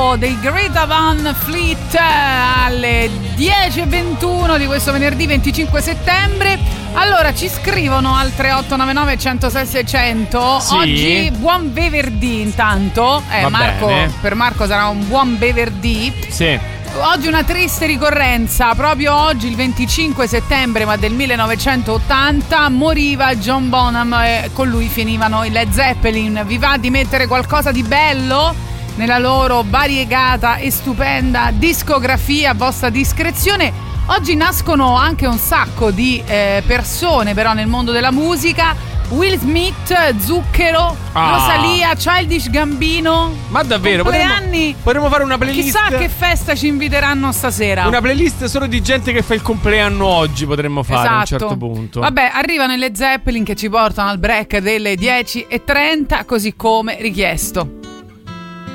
nuovo dei Greta Van Fleet alle 10:21 di questo venerdì 25 settembre. Allora ci scrivono al 3899 106 600. Sì. Oggi buon venerdì intanto. Marco, per Marco sarà un buon venerdì. Sì. Oggi una triste ricorrenza, proprio oggi il 25 settembre ma del 1980 moriva John Bonham e con lui finivano i Led Zeppelin. Vi va di mettere qualcosa di bello nella loro variegata e stupenda discografia a vostra discrezione? Oggi nascono anche un sacco di persone però nel mondo della musica. Will Smith, Zucchero, Rosalia, Childish Gambino. Ma davvero? Potremmo fare una playlist. Chissà che festa ci inviteranno stasera. Una playlist solo di gente che fa il compleanno oggi potremmo fare, esatto. A un certo punto. Vabbè, arrivano i Led Zeppelin che ci portano al break delle 10:30, così come richiesto.